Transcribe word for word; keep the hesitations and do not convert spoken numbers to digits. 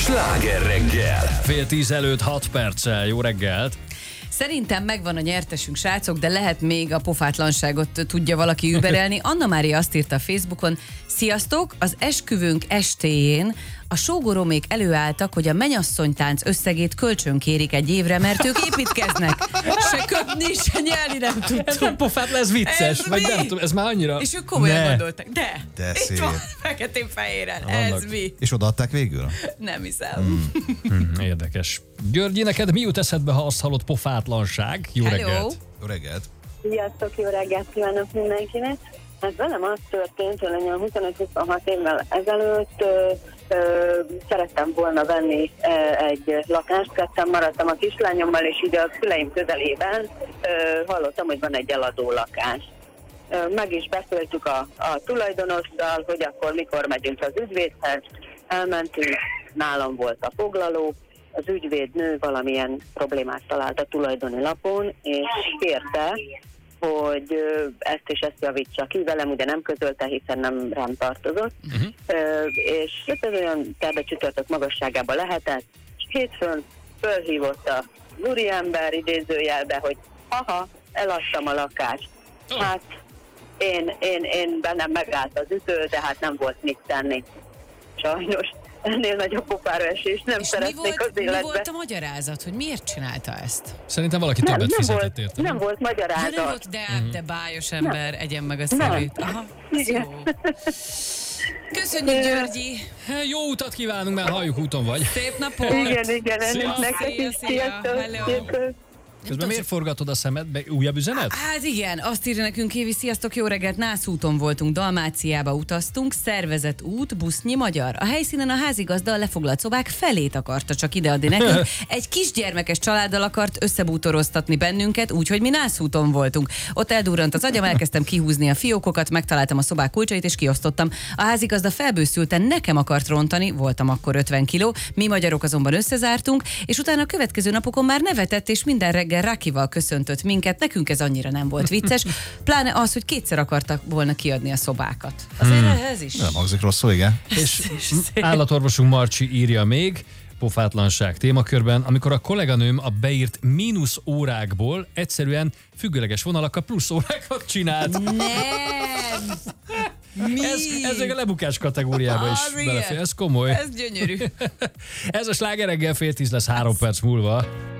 Sláger reggel! Fél tíz előtt hat perccel. Jó reggelt! Szerintem megvan a nyertesünk, srácok, de lehet még a pofátlanságot tudja valaki überelni. Anna Mária azt írta a Facebookon: sziasztok, az esküvőnk estéjén a sógoromék előálltak, hogy a mennyasszonytánc összegét kölcsönkérik egy évre, mert ők építkeznek. Se köpni, se nyelni nem Ez tudtuk. nem pofát, ez vicces. Ez Vagy mi? nem tudom, ez már annyira... És ők komolyan Ne. gondolták. De, De itt szép. van, feketén-fehéren. Vannak. Ez mi? És odaadták végül? Nem hiszem. Hmm, érdekes. Györgyi, neked mi jut eszedbe, ha azt hallod pofátlanság? Jó Hello. reggelt! Jó reggelt! Sziasztok, jó reggelt kívánok mindenkinek! Hát velem az történt, hogy olyan huszonöt-huszonhat évvel ezelőtt ö, ö, szerettem volna venni ö, egy lakást, ketten maradtam a kislányommal, és így a szüleim közelében ö, hallottam, hogy van egy eladó lakás. Ö, meg is beszéltük a, a tulajdonossal, hogy akkor mikor megyünk az ügyvédhez, elmentünk, nálam volt a foglaló, az ügyvédnő valamilyen problémát talált a tulajdoni lapon, és kérte, hogy ö, ezt és ezt javítsa ki, velem ugye nem közölte, hiszen nem rám tartozott, uh-huh. ö, és ez olyan terve csütörtök magasságában lehetett, és hétfőn fölhívott a úriember idézőjelbe, hogy haha, eladtam a lakást. Oh. Hát én, én, én bennem megállt az ütő, de hát nem volt mit tenni. Sajnos ennél nagyobb pofára esés nem És mi szeretnék volt, az mi életbe. volt a magyarázat, hogy miért csinálta ezt? Szerintem valaki Nem, többet nem fizetett volt, érte. nem volt Ja, magyarázat. nem volt, de, Mhm. de bájos ember, egyen meg a szemét. Aha, ez Igen. jó. Köszönjük, Györgyi! Jó utat kívánunk, mert halljuk úton vagy. Szép napot! Igen, igen, Szia. ennek nektek Szia, is. szia, Sziasztok, hello. sziasztok. Közben miért forgatod a szemed? Be, újabb üzenet? Hát igen, azt írja nekünk Évi, sziasztok, jó reggelt, Nászúton voltunk, Dalmáciába utaztunk, szervezett út, busznyi magyar. A helyszínen a házigazda a lefoglalt szobák felét akarta csak ideadni nekünk. Egy kisgyermekes családdal akart összebútoroztatni bennünket, úgyhogy mi Nászúton voltunk. Ott eldurrant az agyam, elkezdtem kihúzni a fiókokat, megtaláltam a szobák kulcsait és kiosztottam. A házigazda felbőszülten nekem akart rontani, voltam akkor ötven kiló, mi magyarok azonban összezártunk, és utána a következő napokon már nevetett, és minden reggel Rakival köszöntött minket, nekünk ez annyira nem volt vicces, pláne az, hogy kétszer akartak volna kiadni a szobákat. Azért hmm. ez is. Nem hangzik rosszul, igen. És állatorvosunk Marcsi írja még, pofátlanság témakörben, amikor a kolléganőm a beírt mínusz órákból egyszerűen függőleges vonalakkal plusz órákat csinált. Nem! Mi? Ez, ez még a lebukás kategóriába is Az igen. belefér. Ez komoly. Ez gyönyörű. Ez a Sláger reggel fél tíz lesz három perc múlva.